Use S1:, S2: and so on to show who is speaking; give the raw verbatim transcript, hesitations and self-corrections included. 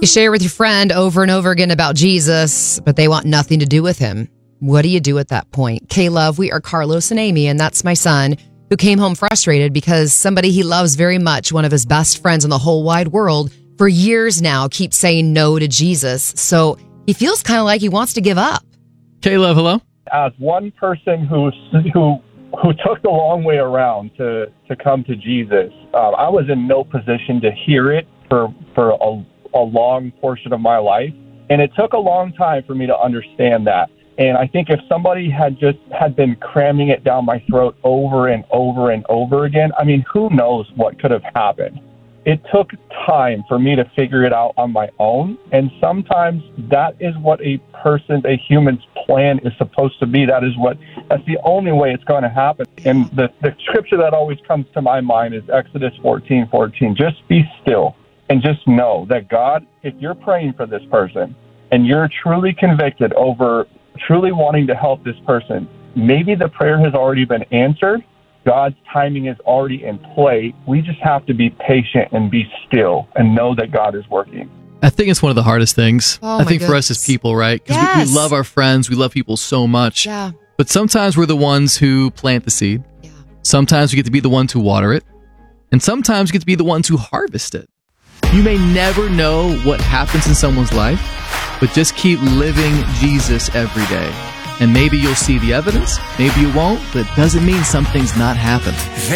S1: You share with your friend over and over again about Jesus, but they want nothing to do with him. What do you do at that point? K-Love, we are Carlos and Amy, and that's my son, who came home frustrated because somebody he loves very much, one of his best friends in the whole wide world, for years now, keeps saying no to Jesus. So he feels kind of like he wants to give up.
S2: K-Love, hello?
S3: As one person who who who took the long way around to, to come to Jesus, um, I was in no position to hear it for, for a a long portion of my life. And it took a long time for me to understand that. And I think if somebody had just had been cramming it down my throat over and over and over again, I mean, who knows what could have happened? It took time for me to figure it out on my own. And sometimes that is what a person, a human's plan is supposed to be. That is what, that's the only way it's going to happen. And the, the scripture that always comes to my mind is Exodus fourteen fourteen. Just be still. And just know that God, if you're praying for this person and you're truly convicted over truly wanting to help this person, maybe the prayer has already been answered. God's timing is already in play. We just have to be patient and be still and know that God is working.
S2: I think it's one of the hardest things.
S1: Oh,
S2: I think
S1: my
S2: for us
S1: goodness.
S2: as people, right? Because
S1: Yes.
S2: we, we love our friends. We love people so much.
S1: Yeah.
S2: But sometimes we're the ones who plant the seed.
S1: Yeah.
S2: Sometimes we get to be the ones who water it. And sometimes we get to be the ones who harvest it. You may never know what happens in someone's life, but just keep living Jesus every day. And maybe you'll see the evidence, maybe you won't, but it doesn't mean something's not happening.